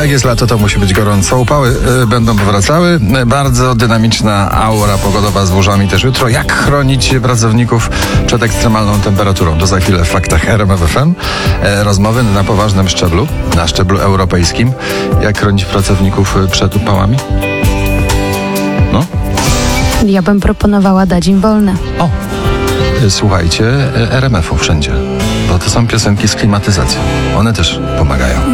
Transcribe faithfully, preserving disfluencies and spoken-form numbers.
Jak jest lato, to musi być gorąco. Upały y, będą powracały. Y, bardzo dynamiczna aura pogodowa z burzami też jutro. Jak chronić pracowników przed ekstremalną temperaturą? To za chwilę w faktach R M F F M. E, rozmowy na poważnym szczeblu, na szczeblu europejskim. Jak chronić pracowników przed upałami? No. Ja bym proponowała dać im wolne. O, y, słuchajcie R M F u wszędzie. Bo to są piosenki z klimatyzacją. One też pomagają.